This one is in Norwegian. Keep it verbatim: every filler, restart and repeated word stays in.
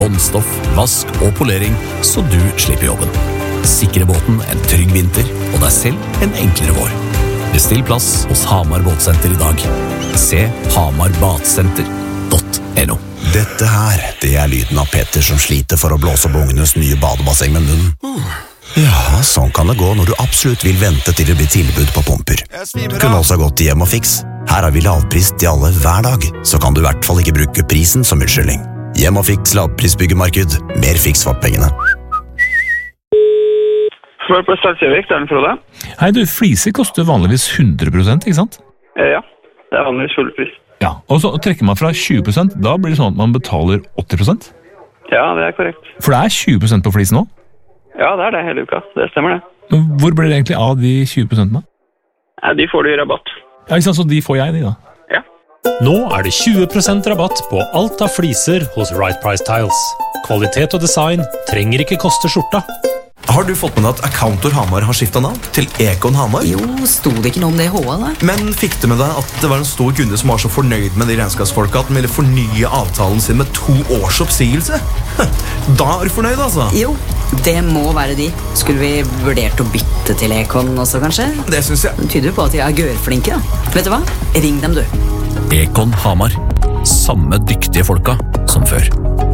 Båndstoff, vask og polering, så du slipper jobben. Sikre båten en trygg vinter, og deg selv en enklere vår. Bestill plass hos Hamar Båtsenter i dag. Se hamar badsenter punktum no. Dette her, det er lyden av Petter som sliter for å blåse opp ungenes nye badebasseng med munnen. Ja, sånn kan det gå når du absolutt vil vente til det blir tilbud på pumper. Kunne også gått til Hjem og Fiks. Her har vi lavpris til alle hver dag, så kan du i hvert fall ikke bruke prisen som unnskyldning. Hjem og Fiks lavprisbyggemarked. Mer fiks for pengene. Svar på Stadsjøvik, det er den Frode. Hei du, fliser koster vanligvis hundre prosent, ikke sant? Eh, ja, det er vanligvis fullpris. Ja, og så trekker man fra tjue prosent, da blir det sånn at man betaler åtti prosent? Ja, det er korrekt. For det er tjue prosent på flis nå? Ja, det er det hele uka. Det stemmer det. Hvor blir det egentlig av de tjue prosentene? Ja, de får du i rabatt. Ja, ikke sant, så de får jeg de da? Ja. Nå er det tjue prosent rabatt på alt av fliser hos Right Price Tiles. Kvalitet og design trenger ikke koste skjorta. Har du fått med deg at Accountor Hamar har skiftet navn til Econ Hamar? Jo, sto det ikke noe om det i H A da? Men fikk du med deg at det var en stor kunde som var så fornøyd med de regnskapsfolka at de ville fornye avtalen sin med to års oppsigelse? Da er du fornøyd, altså? Jo, det må være de. Skulle vi vurdert å bytte til Econ også, kanskje? Det synes jeg. Det tyder jo på at de er gørflinke, da. Vet du hva? Ring dem, du. Econ Hamar. Samme dyktige folka som før.